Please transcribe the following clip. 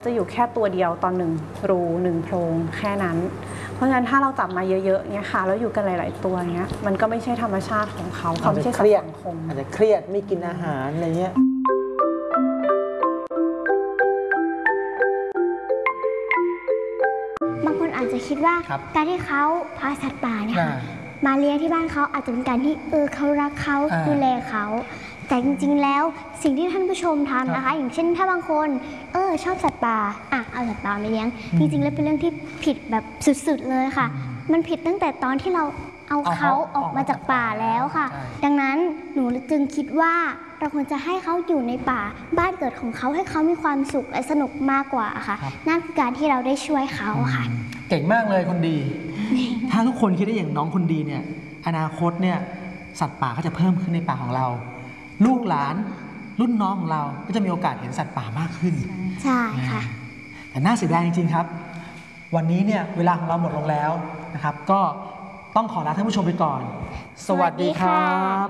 จะอยู่แค่ตัวเดียวตอน1 รู 1 โพรงแค่นั้นเพราะฉะนั้นถ้าเราจับมาเยอะๆเงี้ยค่ะแล้วอยู่กันหลายๆตัวเงี้ยมันก็ไม่ใช่ธรรมชาติของเขาไม่ใช่สัตว์สังคมอาจจะเครียดไม่กินอาหารอะไรเงี้ยบางคนอาจจะคิดว่าการที่เขาพาสัตว์ป่าเนี่ยมาเลี้ยงที่บ้านเขาอาจจะเป็นการที่เขารักเขาดูแลเขาแต่จริงๆแล้วสิ่งที่ท่านผู้ชมทำนะคะอย่างเช่นถ้าบางคนชอบสัตว์ป่าเอาสัตว์ป่ามาเลี้ยงจริงๆแล้วเป็นเรื่องที่ผิดแบบสุดๆเลยค่ะมันผิดตั้งแต่ตอนที่เราเอาเขาออกมาจากป่าแล้วค่ะดังนั้นหนูจึงคิดว่าเราควรจะให้เขาอยู่ในป่าบ้านเกิดของเขาให้เขามีความสุขและสนุกมากกว่าค่ะนั่นคือการที่เราได้ช่วยเขาค่ะเก่งมากเลยคนดี ถ้าทุกคนคิดได้อย่างน้องคนดีเนี่ยอนาคตเนี่ยสัตว์ป่าก็จะเพิ่มขึ้นในป่าของเราลูกหลานรุ่นน้องของเราก็จะมีโอกาสเห็นสัตว์ป่ามากขึ้นใช่ค่ะแต่น่าเสียดายจริงๆครับวันนี้เนี่ยเวลาของเราหมดลงแล้วนะครับก็ต้องขอลาท่านผู้ชมไปก่อนสวัสดีครับ